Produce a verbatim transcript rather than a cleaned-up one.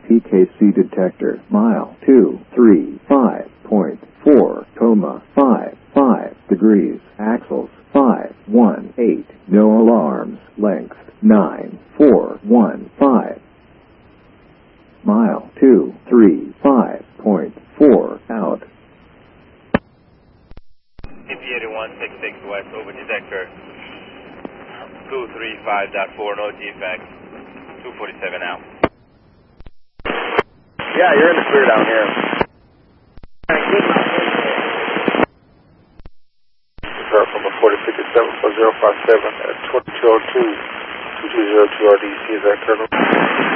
P K C detector, mile two three five point four, coma five five degrees, axles five one eight, no alarms, length nine four one five, mile two three five point four, out. P P eighty-one sixty-six West, over detector two three five point four, no defect, two forty-seven out. Yeah, you're in the clear down here. Start from a forty fifty-seven for zero five seven at twenty-two oh two, two two zero two R D C, is that Colonel?